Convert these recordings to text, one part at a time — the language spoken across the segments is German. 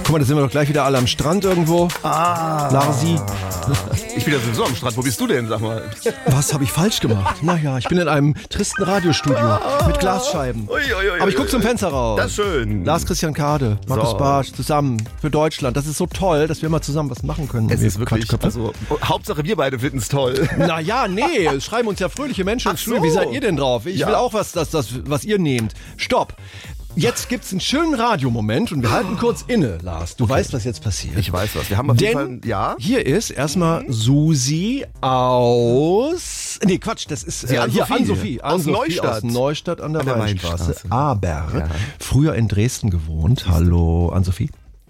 Guck mal, da sind wir doch gleich wieder alle am Strand irgendwo. Larsi. Ich bin ja sowieso am Strand. Wo bist du denn, sag mal? Was habe ich falsch gemacht? Naja, ich bin in einem tristen Radiostudio mit Glasscheiben. Aber ich gucke zum Fenster raus. Das ist schön. Lars Christian Kade, Markus Bartsch, zusammen für Deutschland. Das ist so toll, dass wir mal zusammen was machen können. Es ist wirklich, also, Hauptsache wir beide finden es toll. Naja, nee, es schreiben uns ja fröhliche Menschen ins Studio. Wie seid ihr denn drauf? Ich will auch was ihr nehmt. Stopp. Jetzt gibt's einen schönen Radiomoment und wir halten kurz inne, Lars. Du weißt, was jetzt passiert. Ich weiß was. Wir haben auf jeden Fall, ja. Hier ist erstmal Susi aus... Nee, Quatsch, das ist hier Ann-Sophie. Aus Neustadt. Aus Neustadt an der Weinstraße. Aber früher in Dresden gewohnt. Hallo, Ann-Sophie.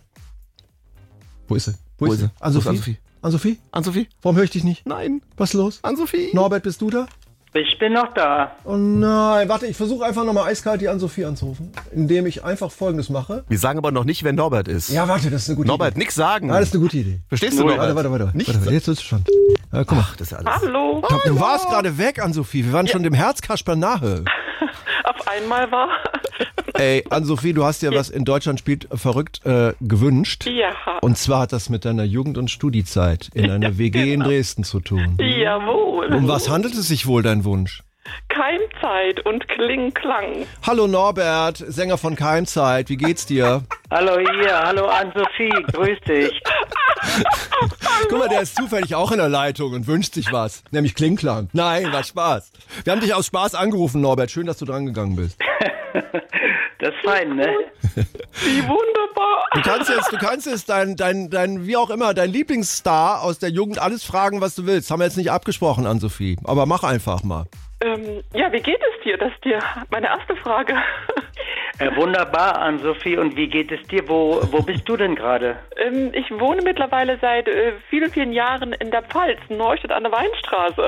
Wo ist sie? Wo ist sie? Ann-Sophie? Ann-Sophie? Ann-Sophie? Warum höre ich dich nicht? Nein. Was ist los? Ann-Sophie? Norbert, bist du da? Ich bin noch da. Oh nein, warte, ich versuche einfach nochmal eiskalt die Ann-Sophie anzurufen, indem ich einfach Folgendes mache. Wir sagen aber noch nicht, wer Norbert ist. Ja, warte, das ist eine gute Norbert, Idee. nix sagen. Ja, das ist eine gute Idee. Verstehst du, Norbert? Warte. Nicht Warte, jetzt ist es schon. Guck mal. Ach, das ist alles. Hallo. Du warst gerade weg, Ann-Sophie. Wir waren schon dem Herzkasper nahe. Auf einmal war. Ey, Ann-Sophie, du hast dir was in Deutschland spielt verrückt gewünscht. Ja. Und zwar hat das mit deiner Jugend- und Studiezeit in einer WG in Dresden zu tun. Jawohl. Um was handelt es sich wohl, dein Wunsch? Keimzeit und Kling-Klang. Hallo Norbert, Sänger von Keimzeit, wie geht's dir? Hallo hier, hallo Ann-Sophie, grüß dich. Guck mal, der ist zufällig auch in der Leitung und wünscht sich was, nämlich Klingklang. Nein, war Spaß. Wir haben dich aus Spaß angerufen, Norbert, schön, dass du dran gegangen bist. Das ist fein, ne? Wie wunderbar. Du kannst jetzt dein wie auch immer, dein Lieblingsstar aus der Jugend alles fragen, was du willst. Haben wir jetzt nicht abgesprochen, Ann-Sophie, aber mach einfach mal. Ja, wie geht es dir? Das ist dir meine erste Frage. Wunderbar, Ann-Sophie. Und wie geht es dir? Wo bist du denn gerade? Ich wohne mittlerweile seit vielen, vielen Jahren in der Pfalz, Neustadt an der Weinstraße.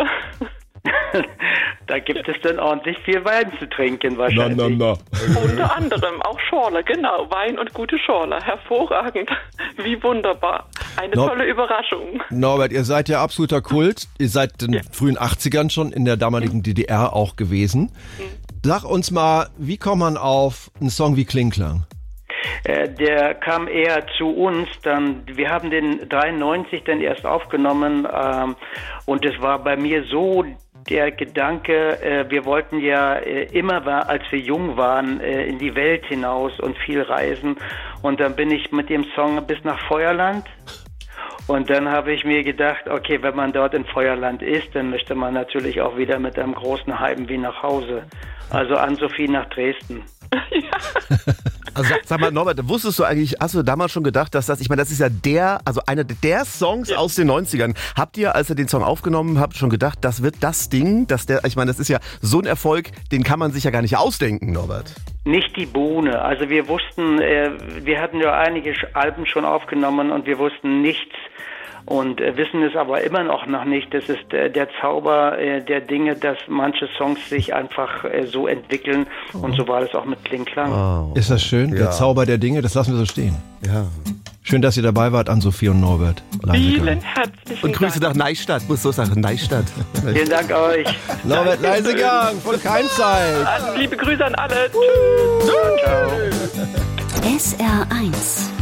Da gibt es dann ordentlich viel Wein zu trinken wahrscheinlich. Na. Unter anderem auch Schorle, genau. Wein und gute Schorle. Hervorragend. Wie wunderbar. Eine tolle Überraschung. Norbert, ihr seid ja absoluter Kult. Ihr seid in den frühen 80ern schon in der damaligen DDR auch gewesen. Sag uns mal, wie kommt man auf einen Song wie Klingklang? Der kam eher zu uns dann. Wir haben den 93 dann erst aufgenommen und es war bei mir so der Gedanke, wir wollten ja immer, als wir jung waren, in die Welt hinaus und viel reisen. Und dann bin ich mit dem Song bis nach Feuerland. Und dann habe ich mir gedacht, okay, wenn man dort in Feuerland ist, dann möchte man natürlich auch wieder mit einem großen Heimweh nach Hause. Also Ann-Sophie nach Dresden. Also sag mal, Norbert, wusstest du eigentlich, hast du damals schon gedacht, dass das, ich meine, das ist ja einer der Songs aus den 90ern. Habt ihr, als ihr den Song aufgenommen habt, schon gedacht, das wird das Ding, ich meine, das ist ja so ein Erfolg, den kann man sich ja gar nicht ausdenken, Norbert. Nicht die Bohne. Also wir wussten, wir hatten ja einige Alben schon aufgenommen und wir wussten nichts. Und wissen es aber immer noch nicht. Das ist der Zauber der Dinge, dass manche Songs sich einfach so entwickeln. Und so war das auch mit Klingklang. Oh. Ist das schön? Ja. Der Zauber der Dinge, das lassen wir so stehen. Ja. Schön, dass ihr dabei wart, Ann-Sophie und Norbert. Vielen herzlichen Und Grüße nach Neustadt, muss so sagen, Neustadt. Vielen Dank euch. Norbert Leisegang von Keimzeit. Liebe Grüße an alle. Tschüss. Ciao. SR1